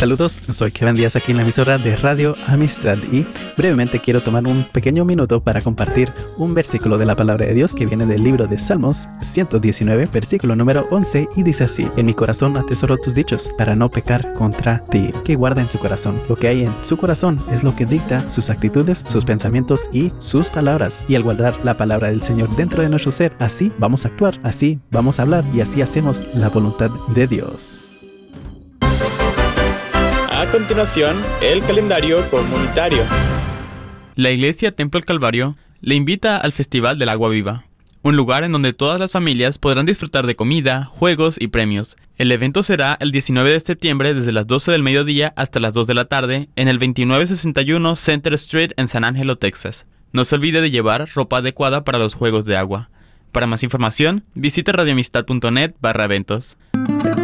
Saludos, soy Kevin Díaz aquí en la emisora de Radio Amistad y brevemente quiero tomar un pequeño minuto para compartir un versículo de la palabra de Dios que viene del libro de Salmos 119, versículo número 11 y dice así: en mi corazón atesoro tus dichos para no pecar contra ti. Que guarda en su corazón. Lo que hay en su corazón es lo que dicta sus actitudes, sus pensamientos y sus palabras. Y al guardar la palabra del Señor dentro de nuestro ser, así vamos a actuar, así vamos a hablar y así hacemos la voluntad de Dios. A continuación, el calendario comunitario. La Iglesia Templo El Calvario le invita al Festival del Agua Viva, un lugar en donde todas las familias podrán disfrutar de comida, juegos y premios. El evento será el 19 de septiembre desde las 12 del mediodía hasta las 2 de la tarde en el 2961 Center Street en San Angelo, Texas. No se olvide de llevar ropa adecuada para los juegos de agua. Para más información, visite radioamistad.net/eventos.